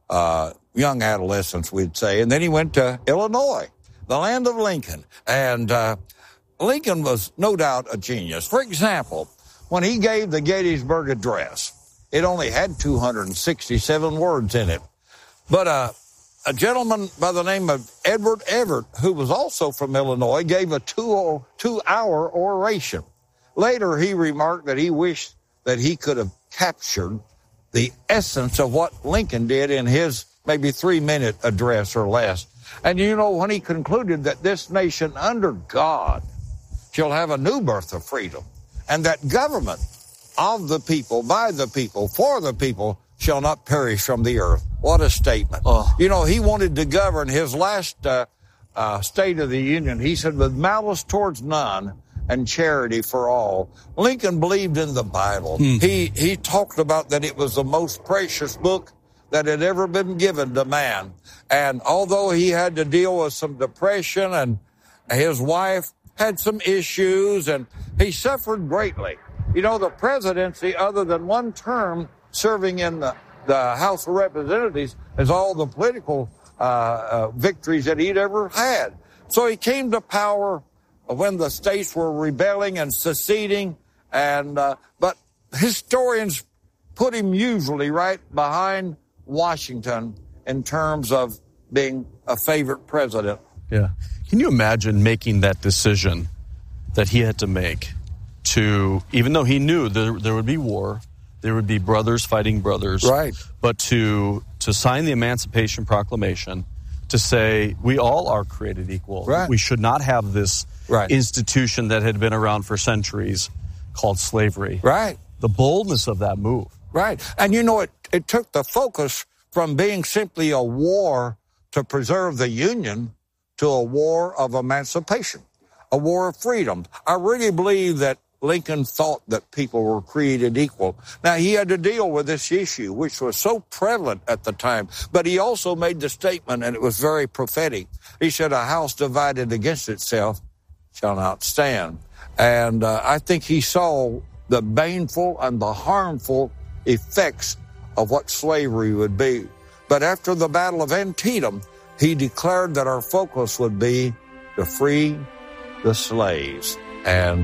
young adolescence, we'd say. And then he went to Illinois, the land of Lincoln. And Lincoln was no doubt a genius. For example, when he gave the Gettysburg Address, it only had 267 words in it. But a gentleman by the name of Edward Everett, who was also from Illinois, gave a two-hour oration. Later, he remarked that he wished that he could have captured the essence of what Lincoln did in his maybe 3-minute address or less. And you know, when he concluded that this nation under God shall have a new birth of freedom, and that government of the people, by the people, for the people, shall not perish from the earth. What a statement. Oh. You know, he wanted to govern his last State of the Union. He said, with malice towards none and charity for all. Lincoln believed in the Bible. He talked about that it was the most precious book that had ever been given to man. And although he had to deal with some depression and his wife had some issues and he suffered greatly. You know, the presidency, other than one term serving in the House of Representatives, is all the political victories that he'd ever had. So he came to power when the states were rebelling and seceding, and but historians put him usually right behind Washington in terms of being a favorite president. Yeah. Can you imagine making that decision that he had to make to, even though he knew there would be war, there would be brothers fighting brothers, right? But to sign the Emancipation Proclamation, to say we all are created equal. Right. We should not have this institution that had been around for centuries called slavery. Right. The boldness of that move. Right. And you know, it took the focus from being simply a war to preserve the Union to a war of emancipation, a war of freedom. I really believe that Lincoln thought that people were created equal. Now, he had to deal with this issue, which was so prevalent at the time, but he also made the statement, and it was very prophetic. He said, a house divided against itself shall not stand. And I think he saw the baneful and the harmful effects of what slavery would be. But after the Battle of Antietam, he declared that our focus would be to free the slaves. And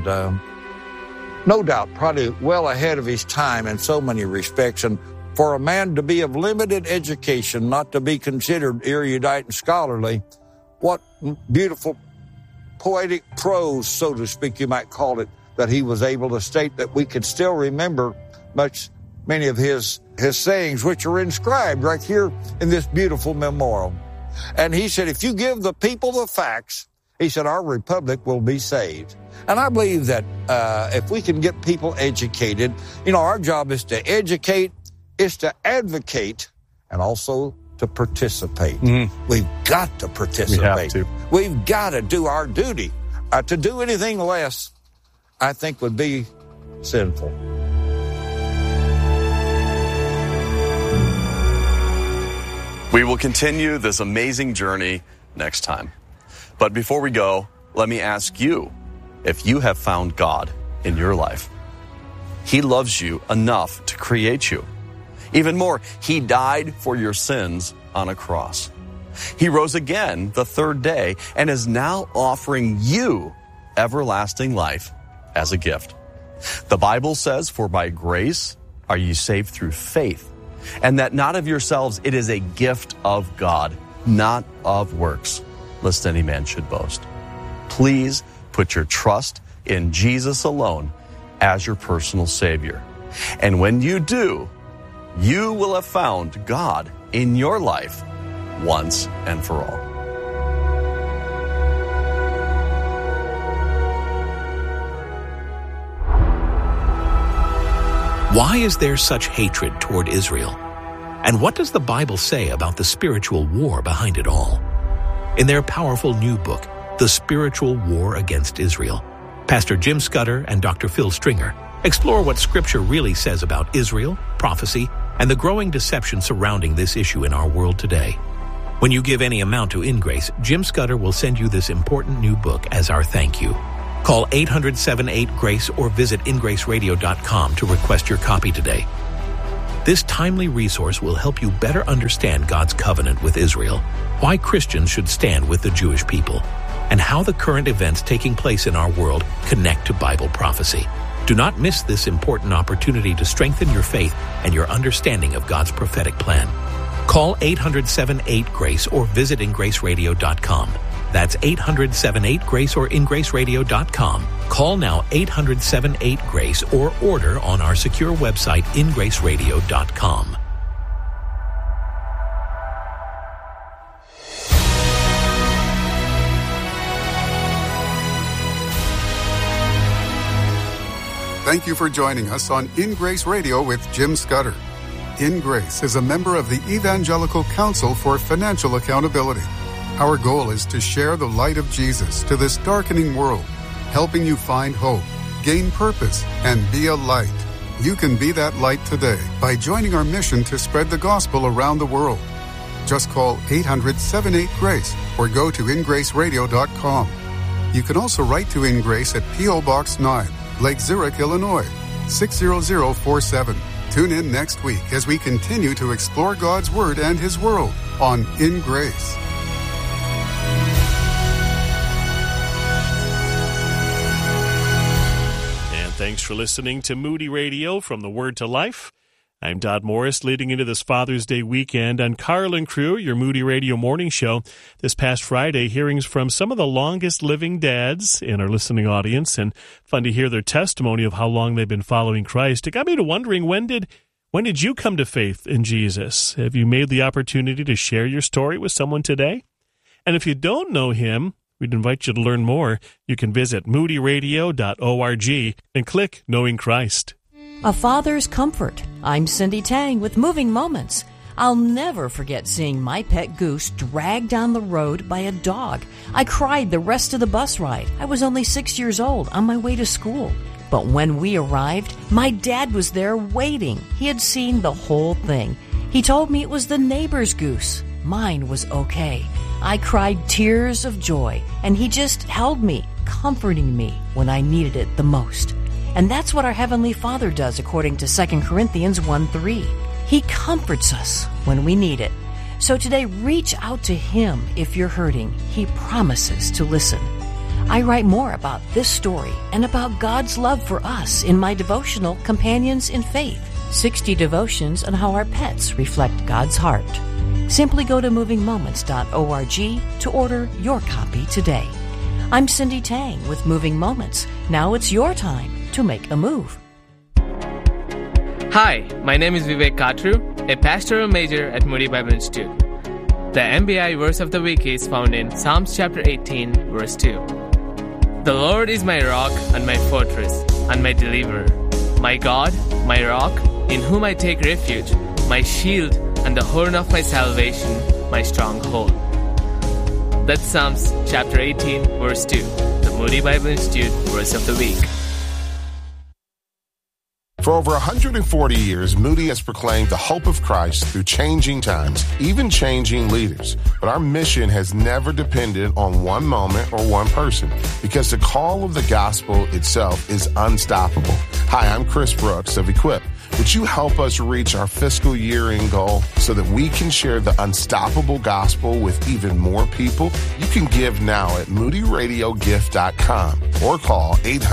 no doubt, probably well ahead of his time in so many respects. And for a man to be of limited education, not to be considered erudite and scholarly, what beautiful poetic prose, so to speak, you might call it, that he was able to state, that we could still remember many of his sayings, which are inscribed right here in this beautiful memorial. And he said, if you give the people the facts, he said, our republic will be saved. And I believe that if we can get people educated, you know, our job is to educate, is to advocate, and also to participate. Mm-hmm. We've got to participate. We've got to do our duty. To do anything less, I think, would be sinful. We will continue this amazing journey next time. But before we go, let me ask you if you have found God in your life. He loves you enough to create you. Even more, He died for your sins on a cross. He rose again the third day and is now offering you everlasting life as a gift. The Bible says, for by grace are you saved through faith, and that not of yourselves, it is a gift of God, not of works, lest any man should boast. Please put your trust in Jesus alone as your personal Savior. And when you do, you will have found God in your life once and for all. Why is there such hatred toward Israel? And what does the Bible say about the spiritual war behind it all? In their powerful new book, The Spiritual War Against Israel, Pastor Jim Scudder and Dr. Phil Stringer explore what Scripture really says about Israel, prophecy, and the growing deception surrounding this issue in our world today. When you give any amount to InGrace, Jim Scudder will send you this important new book as our thank you. Call 800-78-GRACE or visit ingraceradio.com to request your copy today. This timely resource will help you better understand God's covenant with Israel, why Christians should stand with the Jewish people, and how the current events taking place in our world connect to Bible prophecy. Do not miss this important opportunity to strengthen your faith and your understanding of God's prophetic plan. Call 800-78-GRACE or visit ingraceradio.com. That's 800-78-GRACE or ingraceradio.com. Call now 800-78-GRACE or order on our secure website ingraceradio.com. Thank you for joining us on In Grace Radio with Jim Scudder. In Grace is a member of the Evangelical Council for Financial Accountability. Our goal is to share the light of Jesus to this darkening world, helping you find hope, gain purpose, and be a light. You can be that light today by joining our mission to spread the gospel around the world. Just call 800-78-GRACE or go to ingraceradio.com. You can also write to In Grace at P.O. Box 9, Lake Zurich, Illinois, 60047. Tune in next week as we continue to explore God's Word and His world on In Grace. Thanks for listening to Moody Radio from the Word to Life. I'm Dodd Morris, leading into this Father's Day weekend on Carl and Crew, your Moody Radio morning show. This past Friday, hearings from some of the longest living dads in our listening audience, and fun to hear their testimony of how long they've been following Christ. It got me to wondering, when did you come to faith in Jesus? Have you made the opportunity to share your story with someone today? And if you don't know Him, we'd invite you to learn more. You can visit moodyradio.org and click Knowing Christ. A Father's Comfort. I'm Cindy Tang with Moving Moments. I'll never forget seeing my pet goose dragged down the road by a dog. I cried the rest of the bus ride. I was only 6 years old on my way to school. But when we arrived, my dad was there waiting. He had seen the whole thing. He told me it was the neighbor's goose. Mine was okay. I cried tears of joy, and he just held me, comforting me when I needed it the most. And that's what our Heavenly Father does according to 2 Corinthians 1:3. He comforts us when we need it. So today, reach out to Him if you're hurting. He promises to listen. I write more about this story and about God's love for us in my devotional Companions in Faith, 60 devotions on how our pets reflect God's heart. Simply go to movingmoments.org to order your copy today. I'm Cindy Tang with Moving Moments. Now it's your time to make a move. Hi, my name is Vivek Katru, a pastoral major at Moody Bible Institute. The MBI verse of the week is found in Psalms chapter 18, verse 2. The Lord is my rock and my fortress and my deliverer, my God, my rock, in whom I take refuge, my shield and the horn of my salvation, my stronghold. That's Psalms chapter 18, verse 2, the Moody Bible Institute verse of the week. For over 140 years, Moody has proclaimed the hope of Christ through changing times, even changing leaders. But our mission has never depended on one moment or one person, because the call of the gospel itself is unstoppable. Hi, I'm Chris Brooks of Equip. Would you help us reach our fiscal year-end goal so that we can share the unstoppable gospel with even more people? You can give now at moodyradiogift.com or call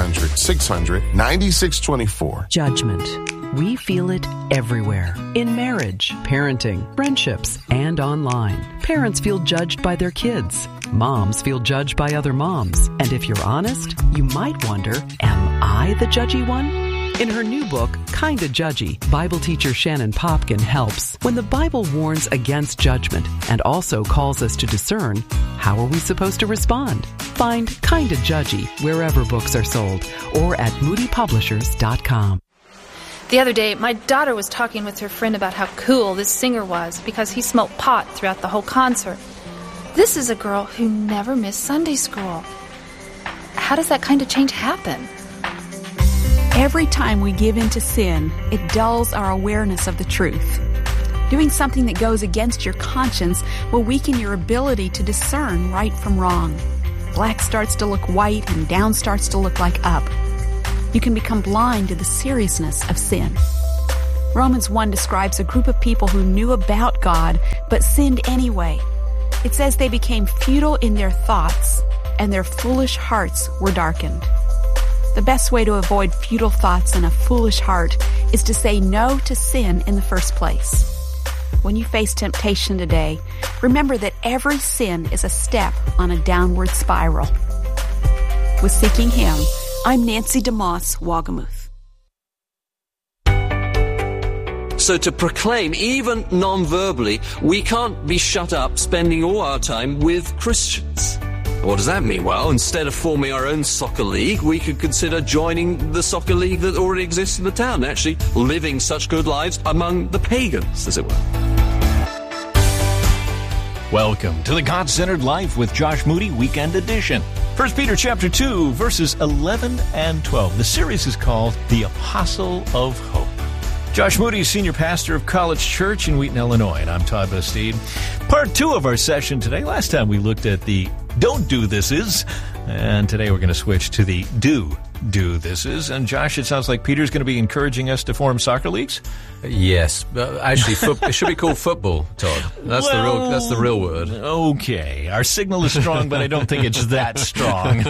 800-600-9624. Judgment. We feel it everywhere. In marriage, parenting, friendships, and online. Parents feel judged by their kids. Moms feel judged by other moms. And if you're honest, you might wonder, am I the judgy one? In her new book, Kinda Judgy, Bible teacher Shannon Popkin helps. When the Bible warns against judgment and also calls us to discern, how are we supposed to respond? Find Kinda Judgy wherever books are sold or at moodypublishers.com. The other day, my daughter was talking with her friend about how cool this singer was because he smoked pot throughout the whole concert. This is a girl who never missed Sunday school. How does that kind of change happen? Every time we give in to sin, it dulls our awareness of the truth. Doing something that goes against your conscience will weaken your ability to discern right from wrong. Black starts to look white and down starts to look like up. You can become blind to the seriousness of sin. Romans 1 describes a group of people who knew about God but sinned anyway. It says they became futile in their thoughts and their foolish hearts were darkened. The best way to avoid futile thoughts and a foolish heart is to say no to sin in the first place. When you face temptation today, remember that every sin is a step on a downward spiral. With Seeking Him, I'm Nancy DeMoss, Wagamuth. So to proclaim, even non-verbally, we can't be shut up spending all our time with Christians. What does that mean? Well, instead of forming our own soccer league, we could consider joining the soccer league that already exists in the town, and actually living such good lives among the pagans, as it were. Welcome to the God-Centered Life with Josh Moody Weekend Edition. 1 Peter chapter 2, verses 11 and 12. The series is called The Apostle of Hope. Josh Moody is senior pastor of College Church in Wheaton, Illinois, and I'm Todd Bastide. Part 2 of our session today. Last time we looked at the don't do thises, and today we're going to switch to the do thises. And Josh, it sounds like Peter's going to be encouraging us to form soccer leagues? Yes, actually, it should be called football, Todd. That's the real word. Okay, our signal is strong, but I don't think it's that strong.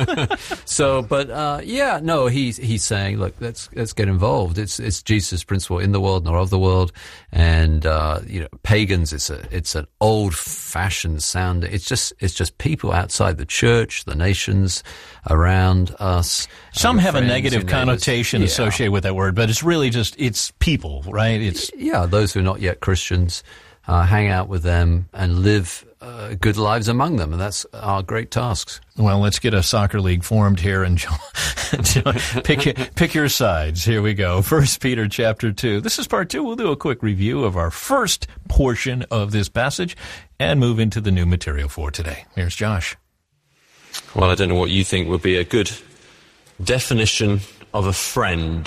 He's saying, look, let's get involved. It's Jesus' principle: in the world, not of the world. And pagans. It's an old-fashioned sound. It's just people outside the church, the nations around us. Some have a negative connotation associated with that word, but it's really it's people, right? Those who are not yet Christians, hang out with them and live good lives among them, and that's our great tasks. Well, let's get a soccer league formed here, and pick your sides. Here we go. 1 Peter chapter 2. This is part 2. We'll do a quick review of our first portion of this passage and move into the new material for today. Here's Josh. Well, I don't know what you think would be a good definition of a friend.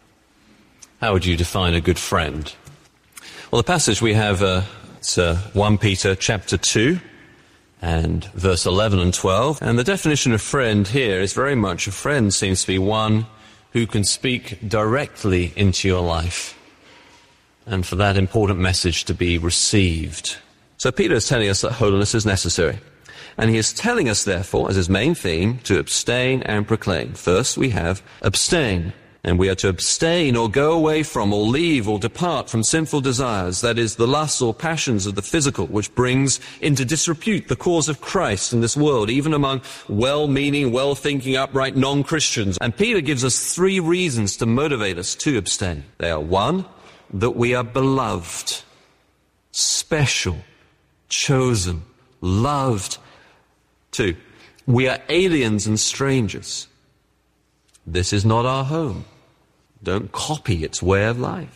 How would you define a good friend? Well, the passage we have, it's 1 Peter chapter 2 and verse 11 and 12. And the definition of friend here is very much a friend seems to be one who can speak directly into your life and for that important message to be received. So Peter is telling us that holiness is necessary. And he is telling us, therefore, as his main theme, to abstain and proclaim. First, we have abstain. And we are to abstain or go away from or leave or depart from sinful desires, that is, the lusts or passions of the physical, which brings into disrepute the cause of Christ in this world, even among well-meaning, well-thinking, upright non-Christians. And Peter gives us 3 reasons to motivate us to abstain. They are: 1, that we are beloved, special, chosen, loved. 2, we are aliens and strangers. This is not our home. Don't copy its way of life.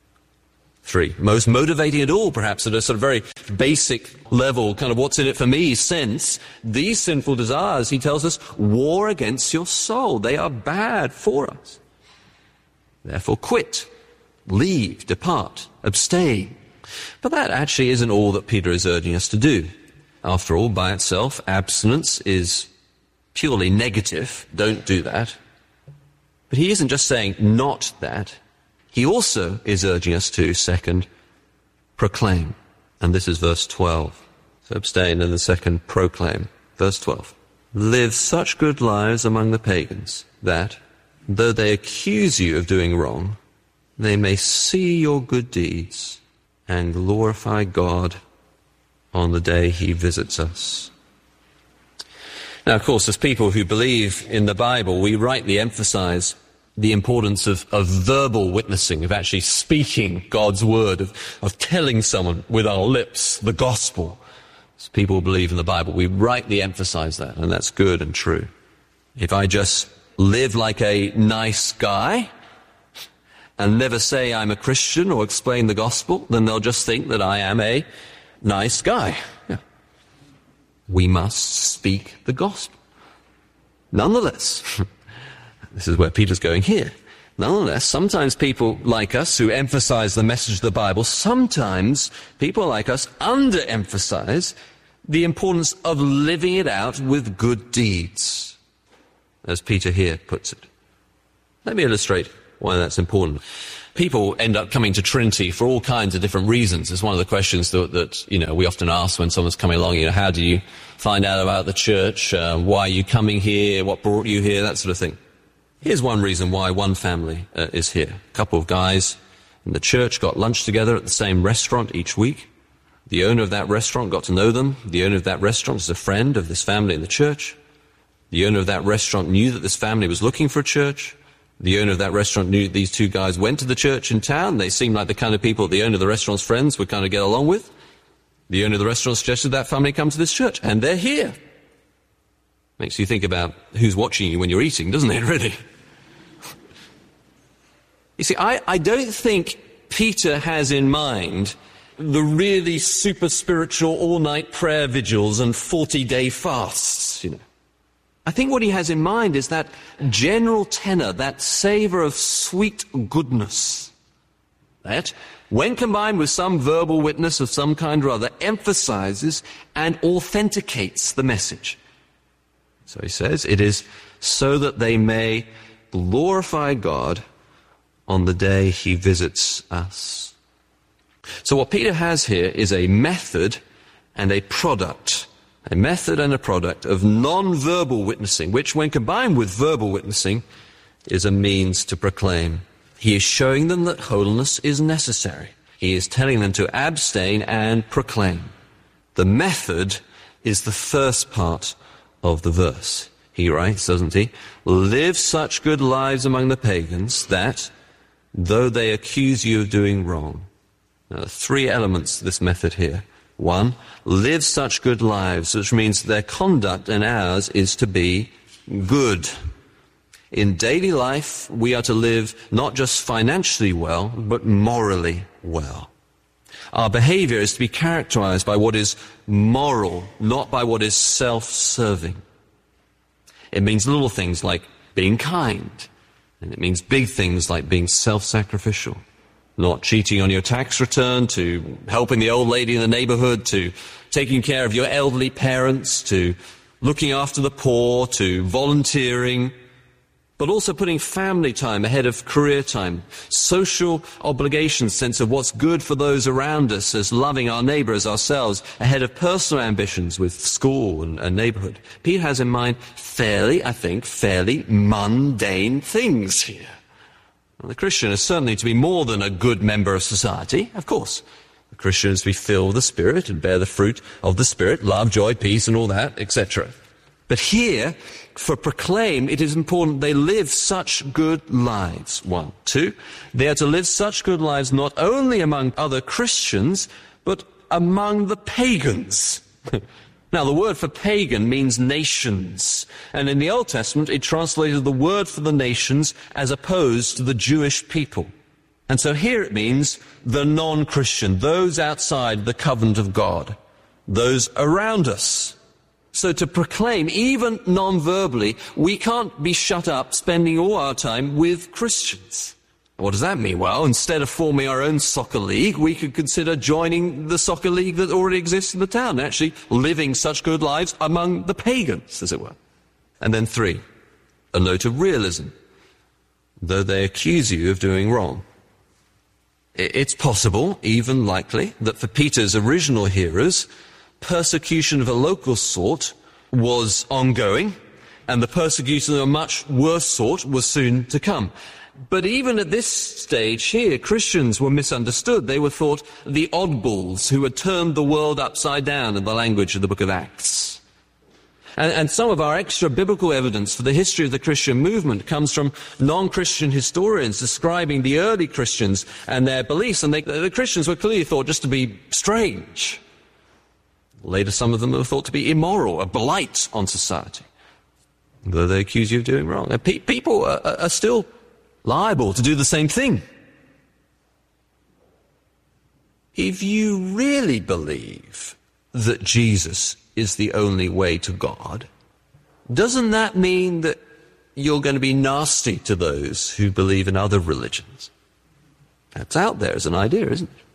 3, most motivating at all, perhaps at a sort of very basic level, kind of what's in it for me sense, these sinful desires, he tells us, war against your soul. They are bad for us. Therefore, quit, leave, depart, abstain. But that actually isn't all that Peter is urging us to do. After all, by itself, abstinence is purely negative. Don't do that. But he isn't just saying not that. He also is urging us to, second, proclaim. And this is verse 12. So abstain, and the second, proclaim. Verse 12. Live such good lives among the pagans that, though they accuse you of doing wrong, they may see your good deeds and glorify God on the day he visits us. Now, of course, as people who believe in the Bible, we rightly emphasize the importance of verbal witnessing, of actually speaking God's word, of telling someone with our lips the gospel. As people who believe in the Bible, we rightly emphasize that, and that's good and true. If I just live like a nice guy and never say I'm a Christian or explain the gospel, then they'll just think that I am a nice guy. Yeah. We must speak the gospel. Nonetheless, this is where Peter's going here. Nonetheless, sometimes people like us who emphasize the message of the Bible, sometimes people like us underemphasize the importance of living it out with good deeds, as Peter here puts it. Let me illustrate why that's important. people end up coming to Trinity for all kinds of different reasons. It's one of the questions that we often ask when someone's coming along. How do you find out about the church? Why are you coming here? What brought you here? That sort of thing. Here's one reason why one family is here. A couple of guys in the church got lunch together at the same restaurant each week. The owner of that restaurant got to know them. The owner of that restaurant is a friend of this family in the church. The owner of that restaurant knew that this family was looking for a church. The owner of that restaurant knew these two guys went to the church in town. They seemed like the kind of people the owner of the restaurant's friends would kind of get along with. The owner of the restaurant suggested that family come to this church, and they're here. Makes you think about who's watching you when you're eating, doesn't it, really? You see, I don't think Peter has in mind the really super spiritual all-night prayer vigils and 40-day fasts, I think what he has in mind is that general tenor, that savor of sweet goodness, that, when combined with some verbal witness of some kind or other, emphasizes and authenticates the message. So he says, it is so that they may glorify God on the day he visits us. So what Peter has here is a method and a product. A method and a product of non-verbal witnessing, which when combined with verbal witnessing is a means to proclaim. He is showing them that holiness is necessary. He is telling them to abstain and proclaim. The method is the first part of the verse. He writes, doesn't he? Live such good lives among the pagans that, though they accuse you of doing wrong. Now, there are three elements to this method here. One, live such good lives, which means their conduct and ours is to be good. In daily life, we are to live not just financially well, but morally well. Our behavior is to be characterized by what is moral, not by what is self-serving. It means little things like being kind, and it means big things like being self-sacrificial. Not cheating on your tax return, to helping the old lady in the neighborhood, to taking care of your elderly parents, to looking after the poor, to volunteering, but also putting family time ahead of career time, social obligations, sense of what's good for those around us as loving our neighbor as ourselves, ahead of personal ambitions with school and neighborhood. Peter has in mind fairly mundane things here. Well, the Christian is certainly to be more than a good member of society, of course. The Christian is to be filled with the Spirit and bear the fruit of the Spirit, love, joy, peace, and all that, etc. But here, for proclaim, it is important they live such good lives. 1. 2, they are to live such good lives not only among other Christians, but among the pagans. Now, the word for pagan means nations. And in the Old Testament, it translated the word for the nations as opposed to the Jewish people. And so here it means the non-Christian, those outside the covenant of God, those around us. So to proclaim, even non-verbally, we can't be shut up spending all our time with Christians. What does that mean? Well, instead of forming our own soccer league, we could consider joining the soccer league that already exists in the town, actually living such good lives among the pagans, as it were. And then 3, a note of realism, though they accuse you of doing wrong. It's possible, even likely, that for Peter's original hearers, persecution of a local sort was ongoing, and the persecution of a much worse sort was soon to come. But even at this stage here, Christians were misunderstood. They were thought the oddballs who had turned the world upside down, in the language of the book of Acts. And some of our extra biblical evidence for the history of the Christian movement comes from non-Christian historians describing the early Christians and their beliefs. And the Christians were clearly thought just to be strange. Later, some of them were thought to be immoral, a blight on society, though they accuse you of doing wrong. People are still liable to do the same thing. If you really believe that Jesus is the only way to God, doesn't that mean that you're going to be nasty to those who believe in other religions? That's out there as an idea, isn't it?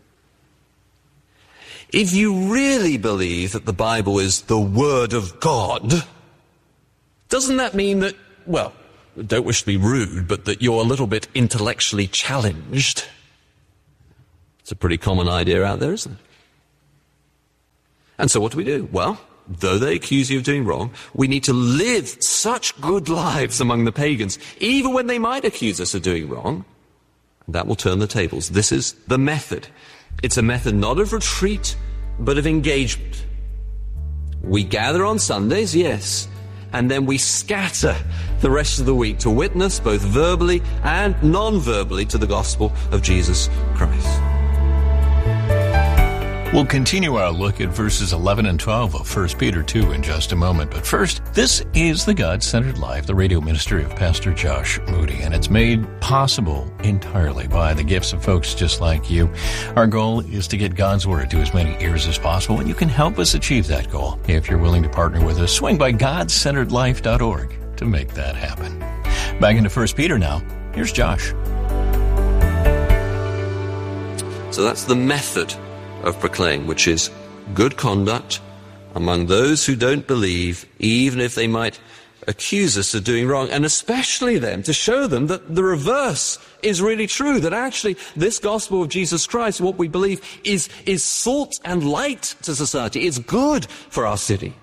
If you really believe that the Bible is the Word of God, doesn't that mean that, well, don't wish to be rude, but that you're a little bit intellectually challenged. It's a pretty common idea out there, isn't it? And so what do? Well, though they accuse you of doing wrong, we need to live such good lives among the pagans, even when they might accuse us of doing wrong. That will turn the tables. This is the method. It's a method not of retreat, but of engagement. We gather on Sundays, yes, and then we scatter the rest of the week to witness both verbally and non-verbally to the gospel of Jesus Christ. We'll continue our look at verses 11 and 12 of 1 Peter 2 in just a moment. But first, this is the God-Centered Life, the radio ministry of Pastor Josh Moody, and it's made possible entirely by the gifts of folks just like you. Our goal is to get God's Word to as many ears as possible, and you can help us achieve that goal. If you're willing to partner with us, swing by godcenteredlife.org to make that happen. Back into 1 Peter now. Here's Josh. So that's the method of proclaim, which is good conduct among those who don't believe, even if they might accuse us of doing wrong, and especially then to show them that the reverse is really true, that actually this gospel of Jesus Christ, what we believe, is salt and light to society. It's good for our city.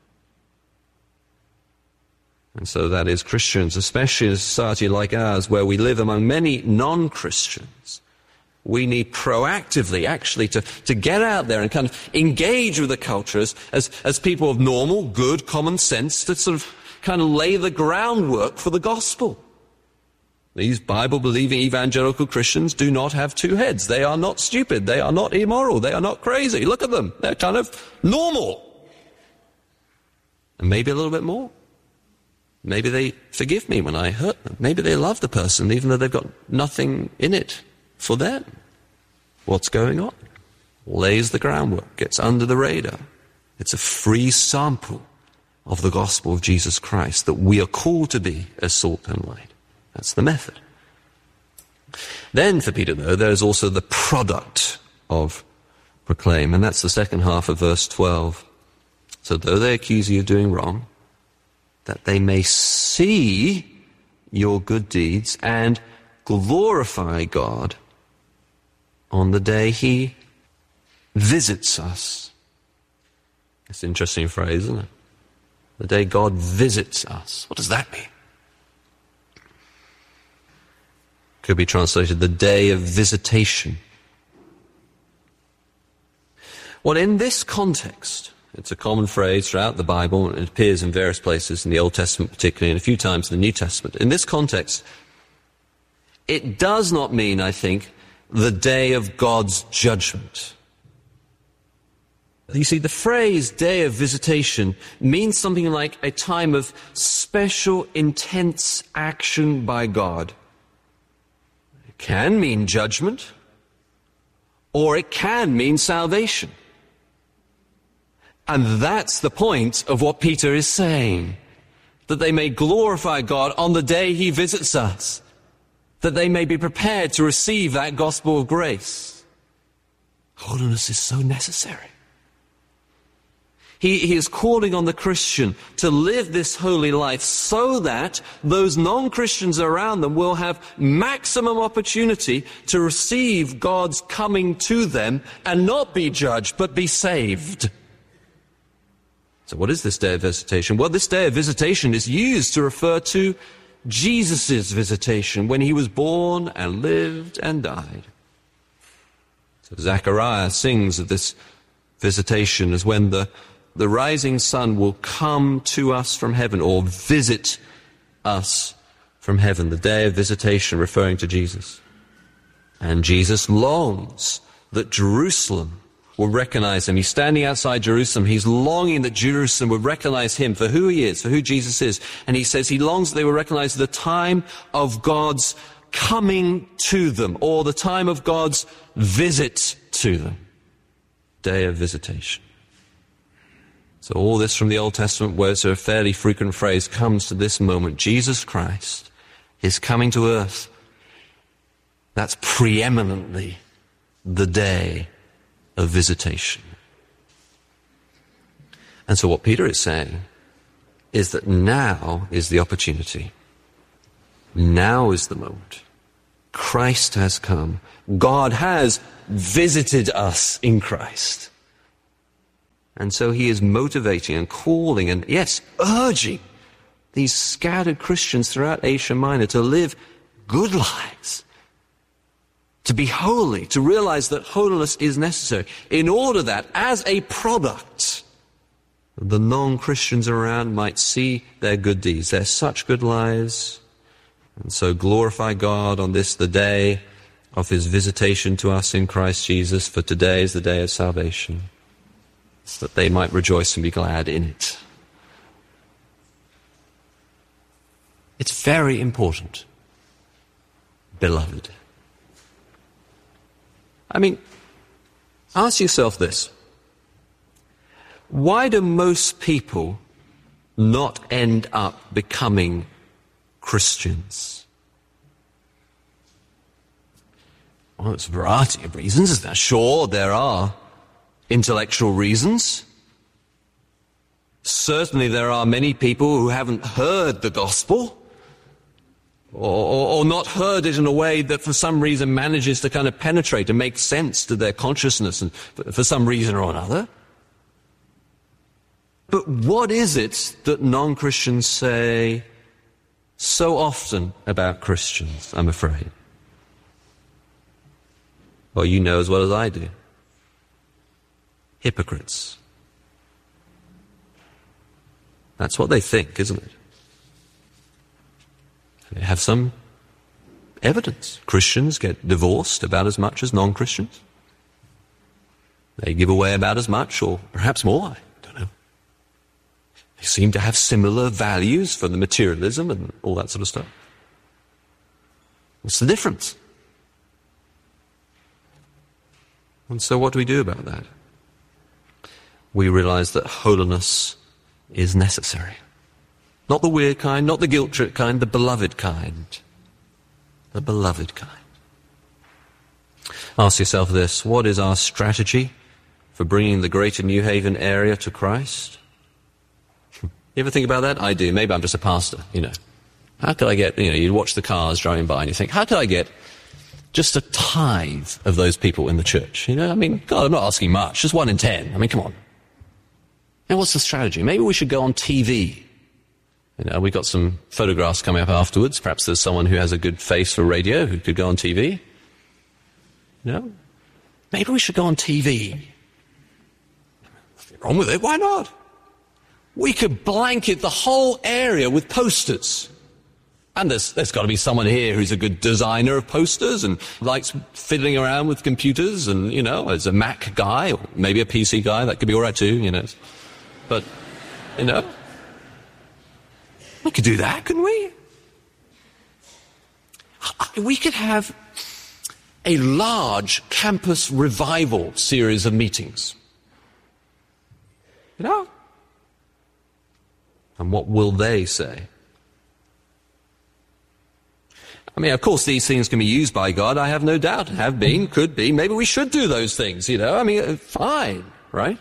And so that is Christians, especially in a society like ours, where we live among many non-Christians. We need proactively, actually, to get out there and kind of engage with the culture as people of normal, good, common sense, to sort of kind of lay the groundwork for the gospel. These Bible-believing evangelical Christians do not have two heads. They are not stupid. They are not immoral. They are not crazy. Look at them. They're kind of normal. And maybe a little bit more. Maybe they forgive me when I hurt them. Maybe they love the person even though they've got nothing in it for them. What's going on? Lays the groundwork, gets under the radar. It's a free sample of the gospel of Jesus Christ that we are called to be as salt and light. That's the method. Then for Peter, though, there's also the product of proclaim, and that's the second half of verse 12. So though they accuse you of doing wrong, that they may see your good deeds and glorify God on the day he visits us. It's an interesting phrase, isn't it? The day God visits us. What does that mean? Could be translated the day of visitation. Well, in this context, it's a common phrase throughout the Bible, and it appears in various places, in the Old Testament particularly, and a few times in the New Testament. In this context, it does not mean, I think, the day of God's judgment. You see, the phrase day of visitation means something like a time of special, intense action by God. It can mean judgment, or it can mean salvation. And that's the point of what Peter is saying, that they may glorify God on the day he visits us, that they may be prepared to receive that gospel of grace. Holiness is so necessary. He is calling on the Christian to live this holy life so that those non-Christians around them will have maximum opportunity to receive God's coming to them and not be judged, but be saved. So what is this day of visitation? Well, this day of visitation is used to refer to Jesus' visitation when he was born and lived and died. So Zechariah sings of this visitation as when the rising sun will come to us from heaven, or visit us from heaven. The day of visitation referring to Jesus. And Jesus longs that Jerusalem will recognize him. He's standing outside Jerusalem. He's longing that Jerusalem would recognize him for who he is, for who Jesus is. And he says he longs that they will recognize the time of God's coming to them, or the time of God's visit to them. Day of visitation. So all this from the Old Testament, where it's a fairly frequent phrase, comes to this moment. Jesus Christ is coming to earth. That's preeminently the day of visitation. And so what Peter is saying is that now is the opportunity Now is the moment. Christ has come. God has visited us in Christ. And so he is motivating and calling and, yes, urging these scattered Christians throughout Asia Minor to live good lives, to be holy, to realize that holiness is necessary, in order that, as a product, the non-Christians around might see their good deeds, their such good lives, and so glorify God on this, the day of his visitation to us in Christ Jesus, for today is the day of salvation, so that they might rejoice and be glad in it. It's very important, beloved. I mean, ask yourself this. Why do most people not end up becoming Christians? Well, there's a variety of reasons, isn't there? Sure, there are intellectual reasons. Certainly there are many people who haven't heard the gospel, or not heard it in a way that for some reason manages to kind of penetrate and make sense to their consciousness and for some reason or another. But what is it that non-Christians say so often about Christians, I'm afraid? Well, you know as well as I do. Hypocrites. That's what they think, isn't it? They have some evidence. Christians get divorced about as much as non-Christians. They give away about as much, or perhaps more, I don't know. They seem to have similar values for the materialism and all that sort of stuff. What's the difference? And so what do we do about that? We realize that holiness is necessary. Not the weird kind, not the guilt trip kind, the beloved kind. The beloved kind. Ask yourself this: what is our strategy for bringing the Greater New Haven area to Christ? You ever think about that? I do. Maybe I'm just a pastor, you know. How could I get, you watch the cars driving by and you think, how could I get just a tithe of those people in the church? I mean, God, I'm not asking much. Just 1 in 10. I mean, come on. Now, what's the strategy? Maybe we should go on TV. We've got some photographs coming up afterwards. Perhaps there's someone who has a good face for radio who could go on TV. Maybe we should go on TV. Nothing wrong with it. Why not? We could blanket the whole area with posters. And there's got to be someone here who's a good designer of posters and likes fiddling around with computers and, as a Mac guy or maybe a PC guy. That could be all right too, But, we could do that, couldn't we? We could have a large campus revival series of meetings. And what will they say? I mean, of course, these things can be used by God. I have no doubt. Have been, could be. Maybe we should do those things, I mean, fine, right?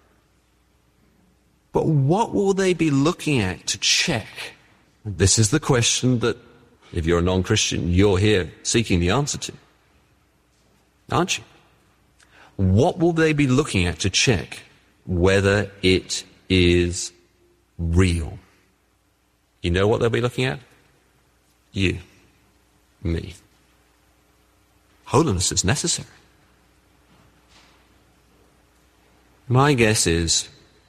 But what will they be looking at to check? This is the question that, if you're a non-Christian, you're here seeking the answer to. Aren't you? What will they be looking at to check whether it is real? You know what they'll be looking at? You. Me. Holiness is necessary. My guess is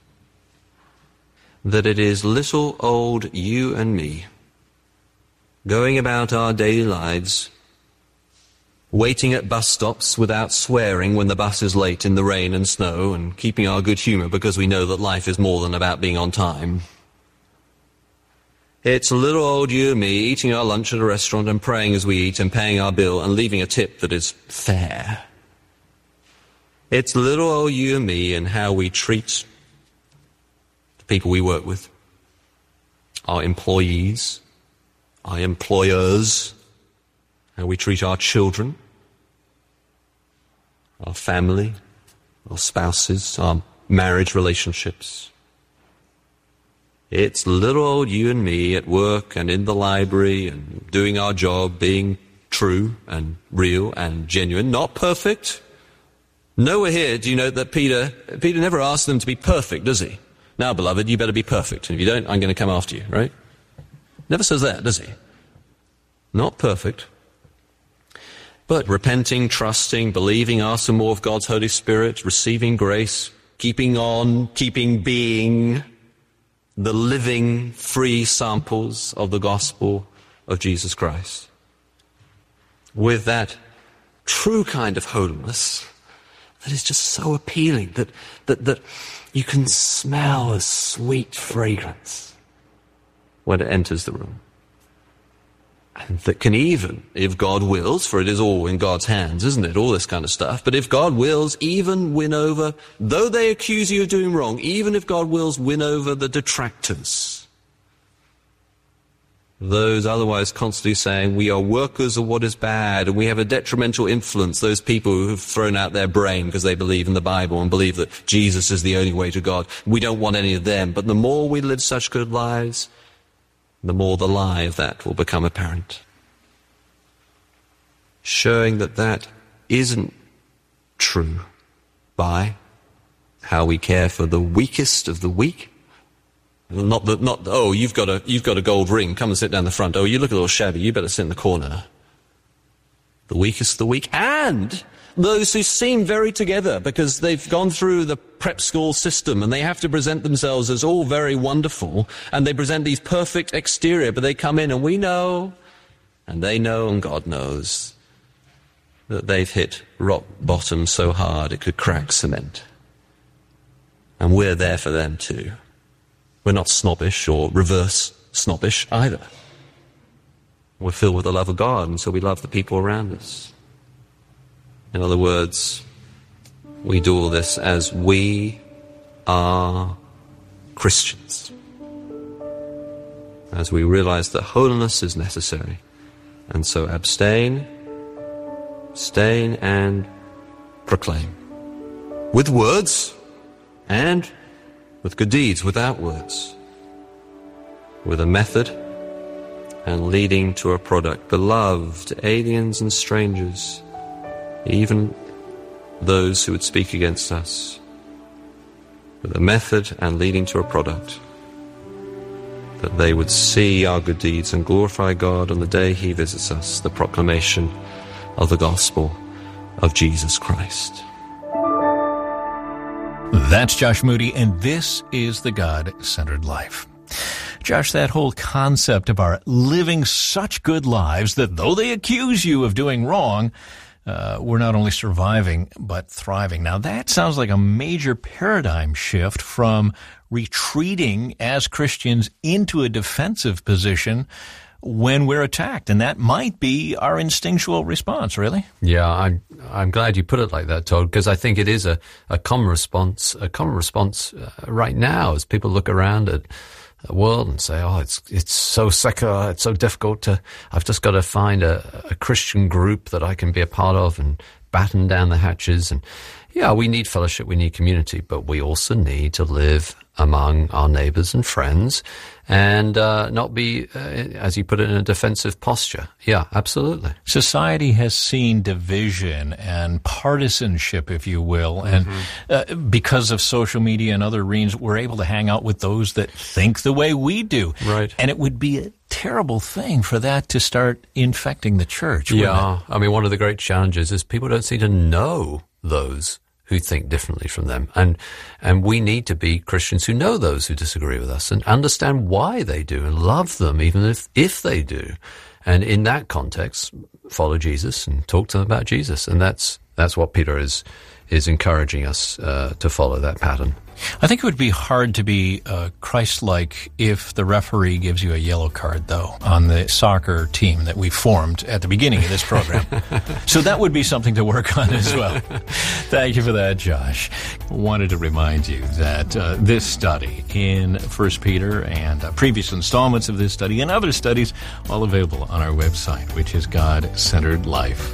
that it is little old you and me going about our daily lives, waiting at bus stops without swearing when the bus is late in the rain and snow, and keeping our good humour because we know that life is more than about being on time. It's little old you and me eating our lunch at a restaurant and praying as we eat and paying our bill and leaving a tip that is fair. It's little old you and me and how we treat the people we work with, our employees, our employers, how we treat our children, our family, our spouses, our marriage relationships. It's little old you and me at work and in the library and doing our job, being true and real and genuine, not perfect. Nowhere here do you know that Peter never asked them to be perfect, does he? Now, beloved, you better be perfect. And if you don't, I'm going to come after you, right? Never says that, does he? Not perfect. But repenting, trusting, believing, asking more of God's Holy Spirit, receiving grace, keeping on, keeping being the living, free samples of the gospel of Jesus Christ. With that true kind of holiness that is just so appealing, that you can smell a sweet fragrance when it enters the room. And that can even, if God wills, for it is all in God's hands, isn't it? All this kind of stuff. But if God wills, even win over, though they accuse you of doing wrong, even if God wills, win over the detractors. Those otherwise constantly saying, we are workers of what is bad, and we have a detrimental influence, those people who have thrown out their brain because they believe in the Bible and believe that Jesus is the only way to God. We don't want any of them. But the more we live such good lives, the more the lie of that will become apparent. Showing that that isn't true by how we care for the weakest of the weak. You've got a gold ring, come and sit down the front. Oh, you look a little shabby, you better sit in the corner. The weakest of the weak, and those who seem very together because they've gone through the prep school system and they have to present themselves as all very wonderful, and they present these perfect exterior, but they come in and we know, and they know, and God knows, that they've hit rock bottom so hard it could crack cement. And we're there for them too. We're not snobbish or reverse snobbish either. We're filled with the love of God, and so we love the people around us. In other words, we do all this as we are Christians. As we realize that holiness is necessary. And so abstain, and proclaim. With words and with good deeds, without words. With a method and leading to a product. Beloved, aliens and strangers, even those who would speak against us, with a method and leading to a product, that they would see our good deeds and glorify God on the day He visits us, the proclamation of the gospel of Jesus Christ. That's Josh Moody, and this is the God-Centered Life. Josh, that whole concept of our living such good lives that though they accuse you of doing wrong, we're not only surviving, but thriving. Now, that sounds like a major paradigm shift from retreating as Christians into a defensive position when we're attacked. And that might be our instinctual response, really. Yeah, I'm glad you put it like that, Todd, because I think it is a common response right now as people look around at the world and say, oh, it's so secular, it's so difficult I've just got to find a Christian group that I can be a part of and batten down the hatches. And yeah, we need fellowship, we need community, but we also need to live among our neighbors and friends and not be, as you put it, in a defensive posture. Yeah, absolutely. Society has seen division and partisanship, if you will, and because of social media and other arenas, we're able to hang out with those that think the way we do. Right. And it would be a terrible thing for that to start infecting the church. Yeah, I mean, one of the great challenges is people don't seem to know those who think differently from them. And we need to be Christians who know those who disagree with us and understand why they do and love them even if they do. And in that context, follow Jesus and talk to them about Jesus. And that's what Peter is encouraging us to follow that pattern. I think it would be hard to be Christ-like if the referee gives you a yellow card, though, on the soccer team that we formed at the beginning of this program. So that would be something to work on as well. Thank you for that, Josh. Wanted to remind you that this study in 1 Peter and previous installments of this study and other studies all available on our website, which is GodCenteredLife.com.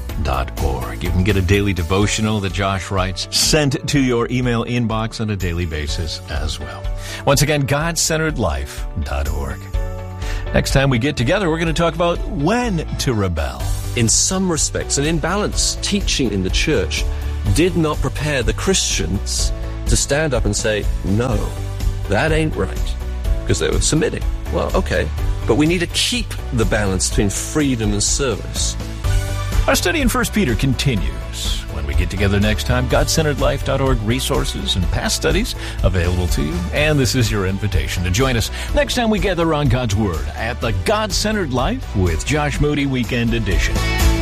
godscenteredlife.org. You can get a daily devotional that Josh writes sent to your email inbox on a daily basis as well. Once again, godscenteredlife.org. Next time we get together, we're going to talk about when to rebel. In some respects, an imbalanced teaching in the church did not prepare the Christians to stand up and say, no, that ain't right, because they were submitting. Well, okay, but we need to keep the balance between freedom and service. Our study in 1 Peter continues when we get together next time. GodCenteredLife.org resources and past studies available to you. And this is your invitation to join us next time we gather on God's Word at the God-Centered Life with Josh Moody Weekend Edition.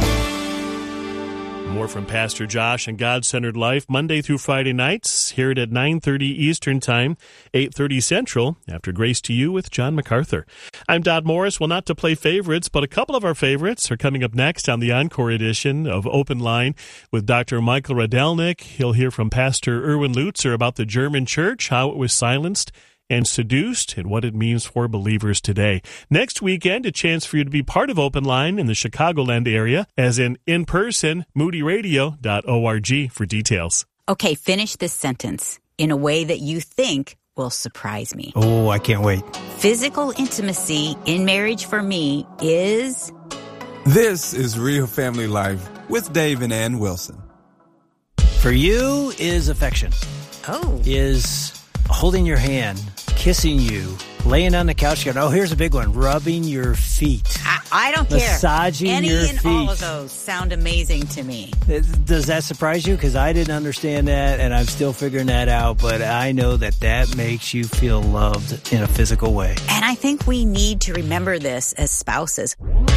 More from Pastor Josh and God-Centered Life, Monday through Friday nights, here at 9:30 Eastern Time, 8:30 Central, after Grace to You with John MacArthur. I'm Dodd Morris. Well, not to play favorites, but a couple of our favorites are coming up next on the Encore edition of Open Line with Dr. Michael Radelnik. He'll hear from Pastor Erwin Lutzer about the German church, how it was silenced and seduced, and what it means for believers today. Next weekend, a chance for you to be part of Open Line in the Chicagoland area, as in person, moodyradio.org for details. Okay, finish this sentence in a way that you think will surprise me. Oh, I can't wait. Physical intimacy in marriage for me is... This is Real Family Life with Dave and Ann Wilson. For you is affection. Oh. Is holding your hand, kissing you, laying on the couch, going, oh, here's a big one, rubbing your feet. I don't care. Massaging your feet. Any and all of those sound amazing to me. Does that surprise you? Because I didn't understand that, and I'm still figuring that out, but I know that makes you feel loved in a physical way. And I think we need to remember this as spouses.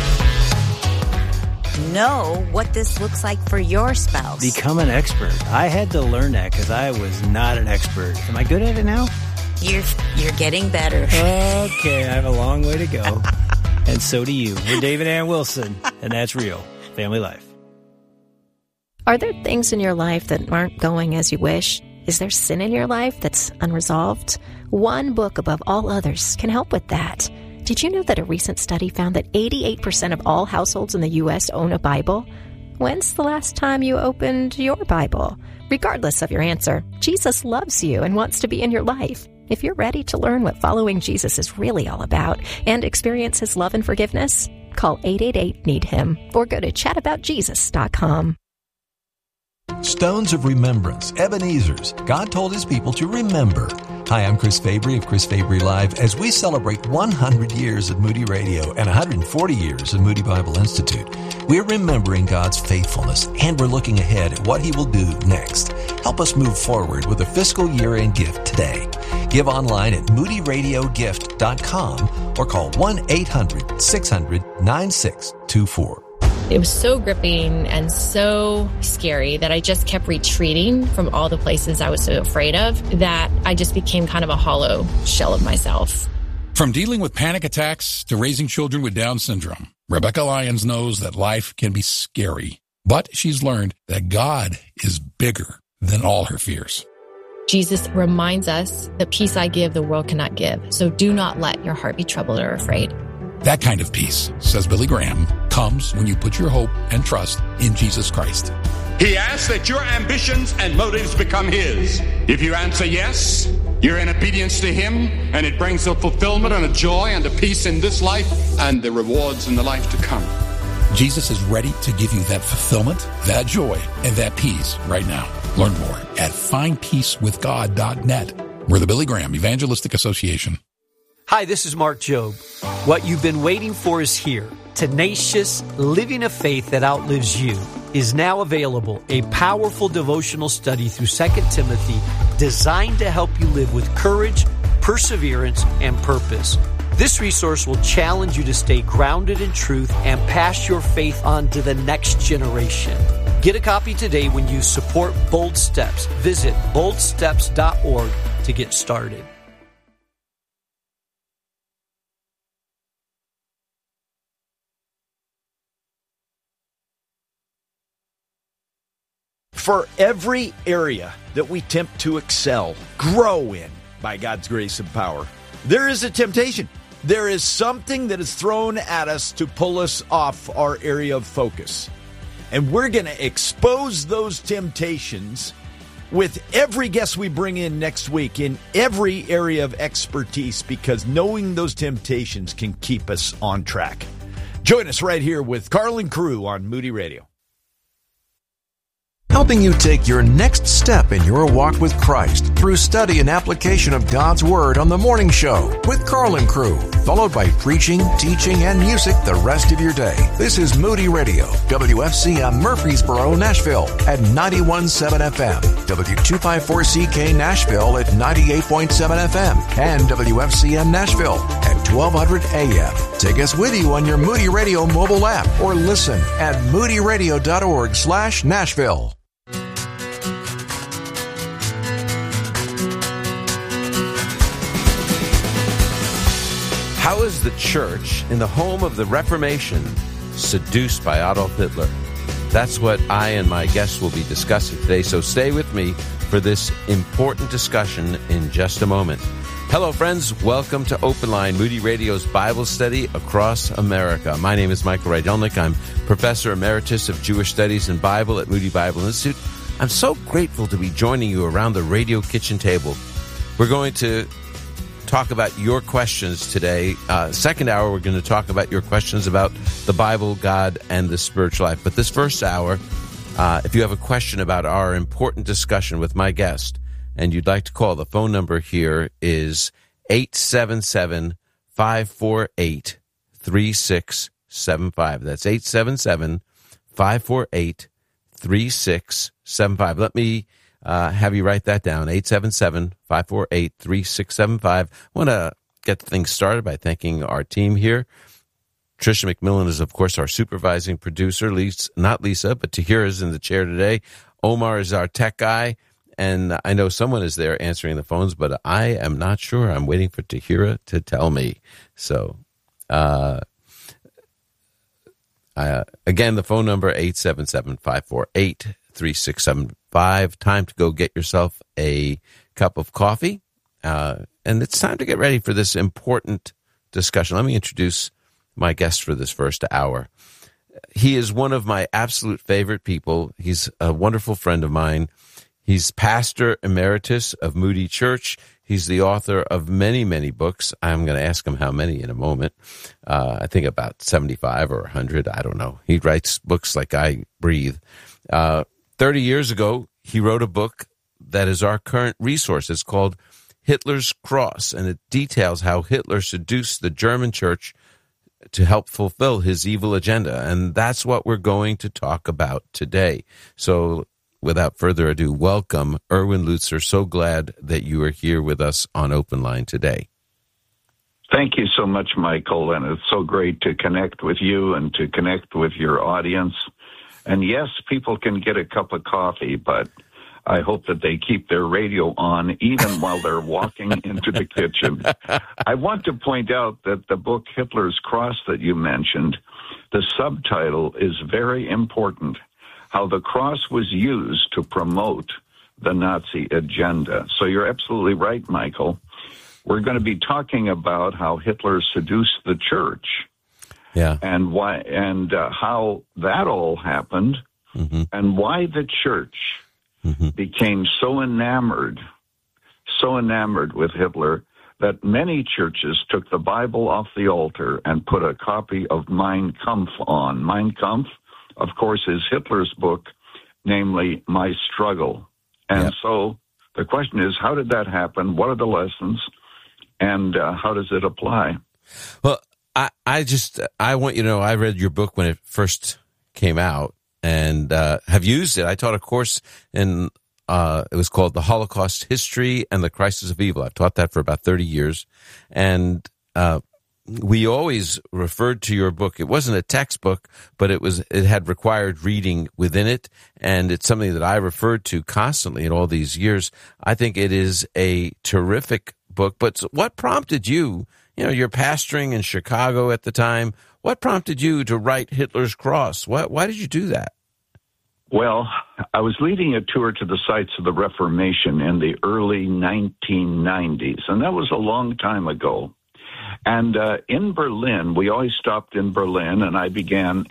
Know what this looks like for your spouse. Become an expert. I had to learn that because I was not an expert. Am I good at it now? You're getting better. Okay, I have a long way to go. And so do you. We're Dave and Ann Wilson, and that's Real Family Life. Are there things in your life that aren't going as you wish? Is there sin in your life that's unresolved? One book above all others can help with that. Did you know that a recent study found that 88% of all households in the U.S. own a Bible? When's the last time you opened your Bible? Regardless of your answer, Jesus loves you and wants to be in your life. If you're ready to learn what following Jesus is really all about and experience His love and forgiveness, call 888-NEED-HIM or go to chataboutjesus.com. Stones of Remembrance, Ebenezer's. God told His people to remember. Hi, I'm Chris Fabry of Chris Fabry Live. As we celebrate 100 years of Moody Radio and 140 years of Moody Bible Institute, we're remembering God's faithfulness, and we're looking ahead at what He will do next. Help us move forward with a fiscal year-end gift today. Give online at moodyradiogift.com or call 1-800-600-9624. It was so gripping and so scary that I just kept retreating from all the places I was so afraid of that I just became kind of a hollow shell of myself. From dealing with panic attacks to raising children with Down syndrome, Rebecca Lyons knows that life can be scary, but she's learned that God is bigger than all her fears. Jesus reminds us, the peace I give, the world cannot give. So do not let your heart be troubled or afraid. That kind of peace, says Billy Graham, comes when you put your hope and trust in Jesus Christ. He asks that your ambitions and motives become His. If you answer yes, you're in obedience to Him, and it brings a fulfillment and a joy and a peace in this life and the rewards in the life to come. Jesus is ready to give you that fulfillment, that joy, and that peace right now. Learn more at findpeacewithgod.net. We're the Billy Graham Evangelistic Association. Hi, this is Mark Jobe. What you've been waiting for is here. Tenacious, Living a Faith That Outlives You is now available. A powerful devotional study through 2 Timothy designed to help you live with courage, perseverance, and purpose. This resource will challenge you to stay grounded in truth and pass your faith on to the next generation. Get a copy today when you support Bold Steps. Visit boldsteps.org to get started. For every area that we attempt to excel, grow in by God's grace and power, there is a temptation. There is something that is thrown at us to pull us off our area of focus. And we're going to expose those temptations with every guest we bring in next week in every area of expertise, because knowing those temptations can keep us on track. Join us right here with Carl and Crew on Moody Radio. Helping you take your next step in your walk with Christ through study and application of God's Word on The Morning Show with Carl and Crew, followed by preaching, teaching, and music the rest of your day. This is Moody Radio, WFCM Murfreesboro, Nashville at 91.7 FM, W254CK Nashville at 98.7 FM, and WFCM Nashville at 1200 AM. Take us with you on your Moody Radio mobile app or listen at moodyradio.org/Nashville. How is the church in the home of the Reformation seduced by Adolf Hitler? That's what I and my guests will be discussing today, so stay with me for this important discussion in just a moment. Hello, friends. Welcome to Open Line, Moody Radio's Bible study across America. My name is Michael Rydelnik. I'm Professor Emeritus of Jewish Studies and Bible at Moody Bible Institute. I'm so grateful to be joining you around the radio kitchen table. We're going to talk about your questions today. Second hour, we're going to talk about your questions about the Bible, God, and the spiritual life. But this first hour, if you have a question about our important discussion with my guest, and you'd like to call, the phone number here is 877-548-3675. That's 877-548-3675. Let me have you write that down, 877-548-3675. I want to get things started by thanking our team here. Tricia McMillan is, of course, our supervising producer. Not Lisa, but Tahira is in the chair today. Omar is our tech guy. And I know someone is there answering the phones, but I am not sure. I'm waiting for Tahira to tell me. So, again, the phone number, 877-548-3675. Time to go get yourself a cup of coffee. And it's time to get ready for this important discussion. Let me introduce my guest for this first hour. He is one of my absolute favorite people. He's a wonderful friend of mine. He's pastor emeritus of Moody Church. He's the author of many, many books. I'm going to ask him how many in a moment. I think about 75 or 100. I don't know. He writes books like I breathe. 30 years ago, he wrote a book that is our current resource. It's called Hitler's Cross, and it details how Hitler seduced the German church to help fulfill his evil agenda. And that's what we're going to talk about today. So without further ado, welcome, Erwin Lutzer. So glad that you are here with us on Open Line today. Thank you so much, Michael, and it's so great to connect with you and to connect with your audience. And yes, people can get a cup of coffee, but I hope that they keep their radio on even while they're walking into the kitchen. I want to point out that the book Hitler's Cross that you mentioned, the subtitle is very important. How the cross was used to promote the Nazi agenda. So you're absolutely right, Michael. We're going to be talking about how Hitler seduced the church, and why, and how that all happened, and why the church became so enamored with Hitler that many churches took the Bible off the altar and put a copy of Mein Kampf on. Mein Kampf, of course, is Hitler's book, namely My Struggle. And so the question is, how did that happen? What are the lessons? And how does it apply? Well, I want you to know, I read your book when it first came out and have used it. I taught a course in, it was called The Holocaust History and the Crisis of Evil. I've taught that for about 30 years. And we always referred to your book. It wasn't a textbook, but it had required reading within it. And it's something that I referred to constantly in all these years. I think it is a terrific book. But what prompted you, you're pastoring in Chicago at the time. What prompted you to write Hitler's Cross? Why did you do that? Well, I was leading a tour to the sites of the Reformation in the early 1990s, and that was a long time ago. And in Berlin, we always stopped in Berlin, and I began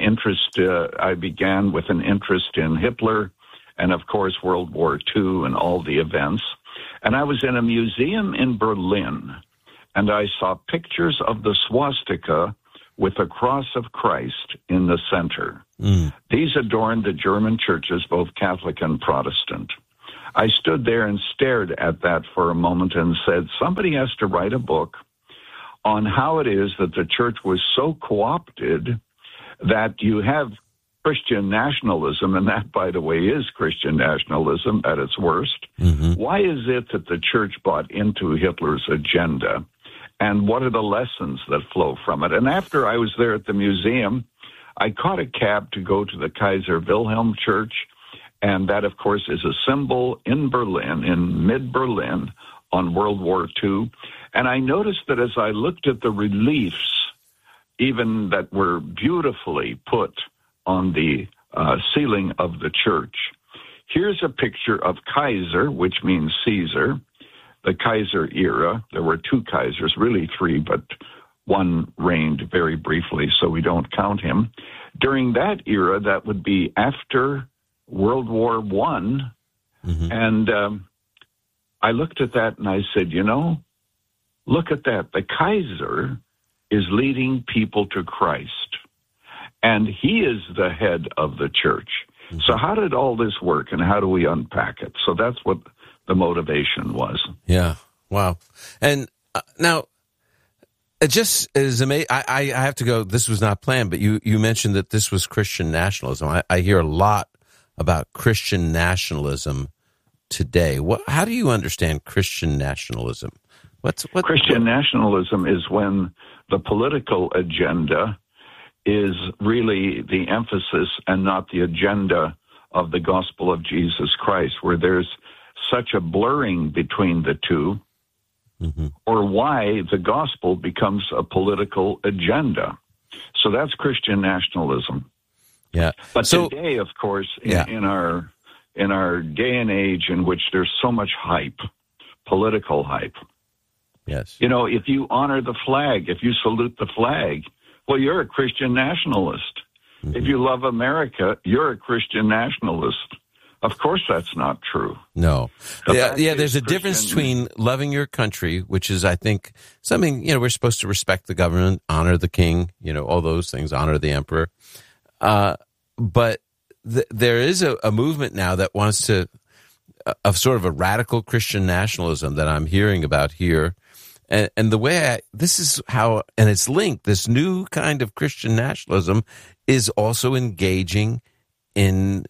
with an interest in Hitler and, of course, World War II and all the events. And I was in a museum in Berlin, and I saw pictures of the swastika with the cross of Christ in the center. These adorned the German churches, both Catholic and Protestant. I stood there and stared at that for a moment and said, somebody has to write a book on how it is that the church was so co-opted that you have Christian nationalism, and that, by the way, is Christian nationalism at its worst. Why is it that the church bought into Hitler's agenda, and what are the lessons that flow from it? And after I was there at the museum, I caught a cab to go to the Kaiser Wilhelm Church, and that, of course, is a symbol in Berlin, in mid-Berlin, on World War II. And I noticed that as I looked at the reliefs, even that were beautifully put on the ceiling of the church, here's a picture of Kaiser, which means Caesar, the Kaiser era. There were two Kaisers, really three, but one reigned very briefly, so we don't count him. During that era, that would be after World War I, and I looked at that and I said, look at that. The Kaiser is leading people to Christ, and he is the head of the church. So how did all this work, and how do we unpack it? So that's what the motivation was. Yeah. Wow. And now, it just is amazing. I have to go, this was not planned, but you mentioned that this was Christian nationalism. I hear a lot about Christian nationalism today. How do you understand Christian nationalism? Christian nationalism is when the political agenda is really the emphasis and not the agenda of the gospel of Jesus Christ, where there's such a blurring between the two, or why the gospel becomes a political agenda. So that's Christian nationalism. Yeah. But today, of course, in our day and age in which there's so much hype, political hype. Yes. If you honor the flag, if you salute the flag, well, you're a Christian nationalist. If you love America, you're a Christian nationalist. Of course, that's not true. No. There's a difference between loving your country, which is, I think, something, we're supposed to respect the government, honor the king, all those things, honor the emperor. But there is a movement now that wants to, of sort of a radical Christian nationalism that I'm hearing about here. And the way this is how, and it's linked, this new kind of Christian nationalism is also engaging in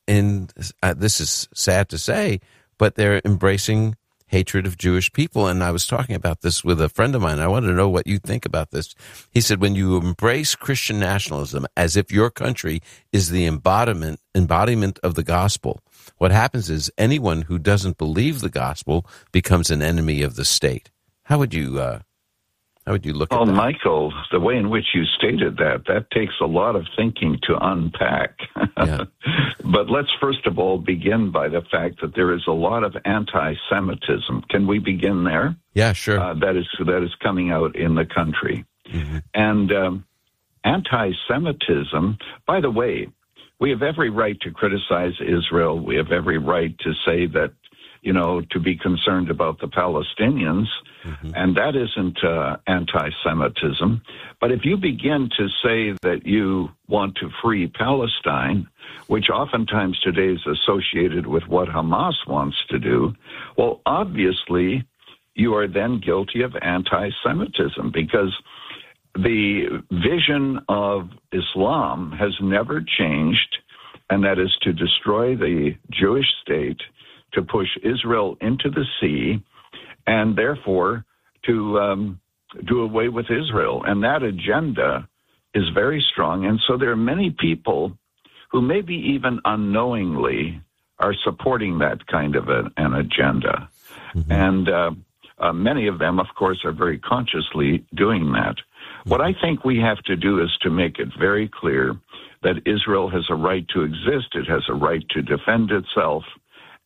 this is sad to say, but they're embracing hatred of Jewish people. And I was talking about this with a friend of mine. I wanted to know what you think about this. He said, when you embrace Christian nationalism as if your country is the embodiment of the gospel, what happens is anyone who doesn't believe the gospel becomes an enemy of the state. How would you look at that? Well, Michael, the way in which you stated that takes a lot of thinking to unpack. Yeah. But let's first of all begin by the fact that there is a lot of anti-Semitism. Can we begin there? Yeah, sure. That is coming out in the country. And anti-Semitism, by the way, we have every right to criticize Israel. We have every right to say that, to be concerned about the Palestinians, and that isn't anti-Semitism. But if you begin to say that you want to free Palestine, which oftentimes today is associated with what Hamas wants to do, well, obviously you are then guilty of anti-Semitism, because the vision of Islam has never changed, and that is to destroy the Jewish state, to push Israel into the sea, and therefore to do away with Israel. And that agenda is very strong. And so there are many people who maybe even unknowingly are supporting that kind of an agenda. And many of them, of course, are very consciously doing that. What I think we have to do is to make it very clear that Israel has a right to exist. It has a right to defend itself.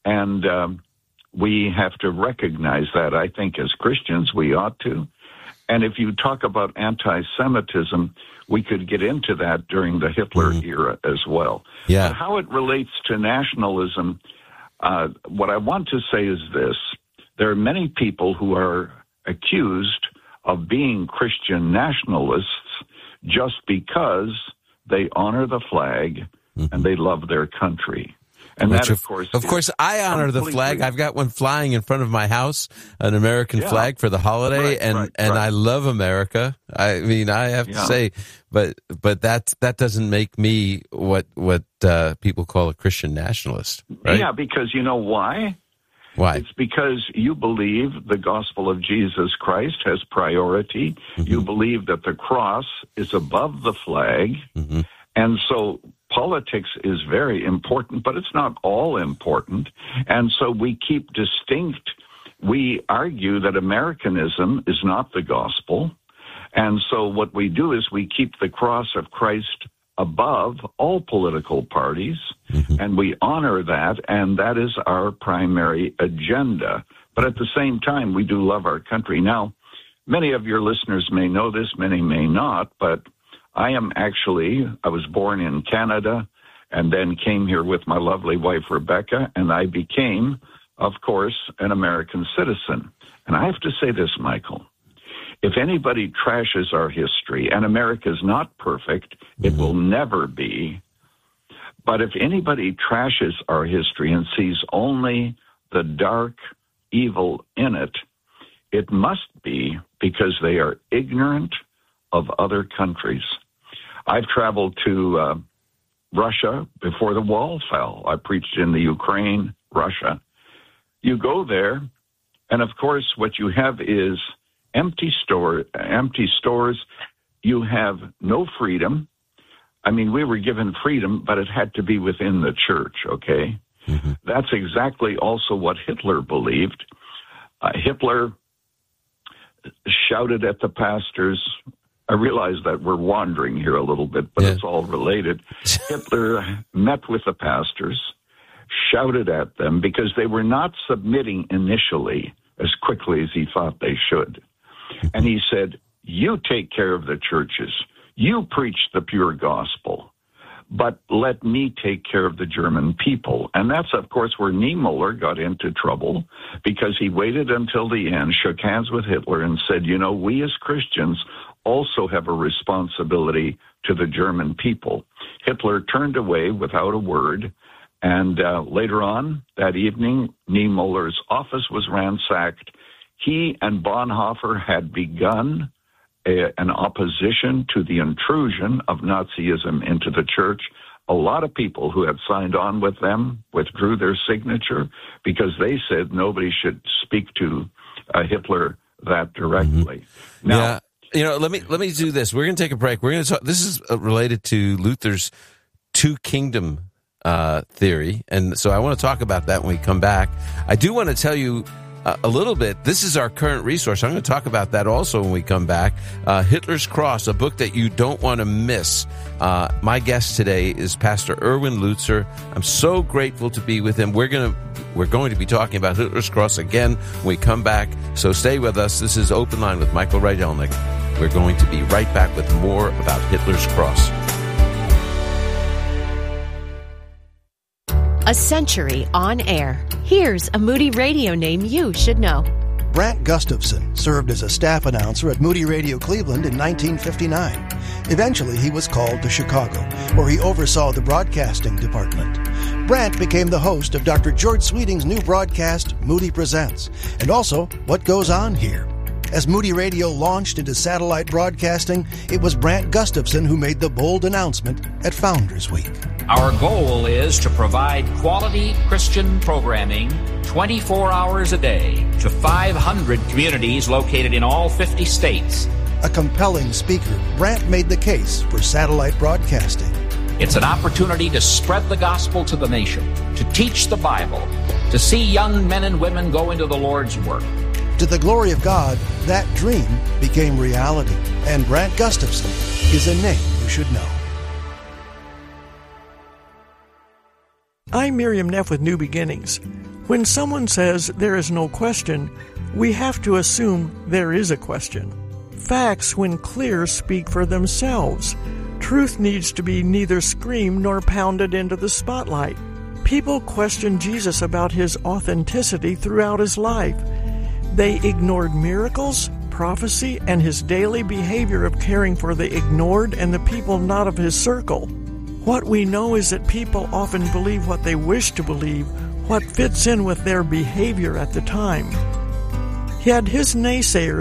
And we have to recognize that. I think as Christians we ought to. And if you talk about anti-Semitism, we could get into that during the Hitler era as well. Yeah. But how it relates to nationalism, what I want to say is this. There are many people who are accused of being Christian nationalists just because they honor the flag and they love their country. And which that, of course, I honor the flag. I've got one flying in front of my house, an American flag for the holiday, and I love America. I mean, I have to say, but that doesn't make me what people call a Christian nationalist, right? Yeah, because you know why? Why? It's because you believe the gospel of Jesus Christ has priority. You believe that the cross is above the flag, and so politics is very important, but it's not all important. And so we keep distinct. We argue that Americanism is not the gospel. And so what we do is we keep the cross of Christ above all political parties, and we honor that, and that is our primary agenda. But at the same time, we do love our country. Now, many of your listeners may know this, many may not, but I was born in Canada and then came here with my lovely wife, Rebecca, and I became, of course, an American citizen. And I have to say this, Michael, if anybody trashes our history, and America is not perfect, it will never be, but if anybody trashes our history and sees only the dark evil in it, it must be because they are ignorant of other countries. I've traveled to Russia before the wall fell. I preached in the Ukraine, Russia. You go there, and of course, what you have is empty stores. You have no freedom. I mean, we were given freedom, but it had to be within the church, okay? That's exactly also what Hitler believed. Hitler shouted at the pastors. I realize that we're wandering here a little bit, but it's all related. Hitler met with the pastors, shouted at them because they were not submitting initially as quickly as he thought they should. And he said, you take care of the churches. You preach the pure gospel, but let me take care of the German people. And that's, of course, where Niemöller got into trouble, because he waited until the end, shook hands with Hitler, and said, you know, we as Christians also have a responsibility to the German people. Hitler turned away without a word, and later on that evening, Niemöller's office was ransacked. He and Bonhoeffer had begun an opposition to the intrusion of Nazism into the church. A lot of people who had signed on with them withdrew their signature because they said nobody should speak to Hitler that directly. Now, you know, let me do this. We're going to take a break. We're going to talk. This is related to Luther's two kingdom theory, and so I want to talk about that when we come back. I do want to tell you a little bit. This is our current resource. I'm going to talk about that also when we come back. Hitler's Cross, a book that you don't want to miss. My guest today is Pastor Erwin Lutzer. I'm so grateful to be with him. We're going to be talking about Hitler's Cross again when we come back. So stay with us. This is Open Line with Michael Rydelnik. We're going to be right back with more about Hitler's Cross. A century on air. Here's a Moody Radio name you should know. Brant Gustafson served as a staff announcer at Moody Radio Cleveland in 1959. Eventually, he was called to Chicago, where he oversaw the broadcasting department. Brant became the host of Dr. George Sweeting's new broadcast, Moody Presents, and also What Goes On Here. As Moody Radio launched into satellite broadcasting, it was Brant Gustafson who made the bold announcement at Founders Week. Our goal is to provide quality Christian programming 24 hours a day to 500 communities located in all 50 states. A compelling speaker, Brant made the case for satellite broadcasting. It's an opportunity to spread the gospel to the nation, to teach the Bible, to see young men and women go into the Lord's work. To the glory of God, that dream became reality, and Brant Gustafson is a name you should know. I'm Miriam Neff with New Beginnings. When someone says there is no question, we have to assume there is a question. facts, when clear, speak for themselves. Truth needs to be neither screamed nor pounded into the spotlight. People questioned Jesus about his authenticity throughout his life. They ignored miracles, prophecy, and his daily behavior of caring for the ignored and the people not of his circle. What we know is that people often believe what they wish to believe, what fits in with their behavior at the time. Yet his naysayers